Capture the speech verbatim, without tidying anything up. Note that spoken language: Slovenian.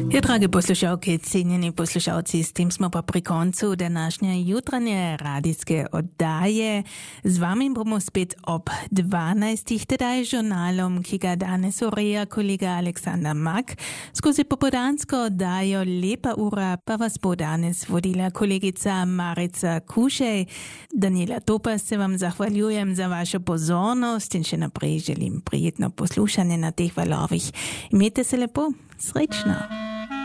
Ja, drage poslušalke, cenjeni poslušalci, s tem smo pa pri koncu današnje jutranje radijske oddaje. Z vami bomo spet ob dvanajstih, tedaj žurnalom, ki ga danes ureja kolega Aleksandar Mak. Skozi popodansko oddajo Lepa ura pa vas bo danes vodila kolegica Marica Kušej. Daniela Topa se vam zahvaljujem za vašo pozornost in še naprej želim prijetno poslušanje na teh valovih. Imejte se lepo, srečno!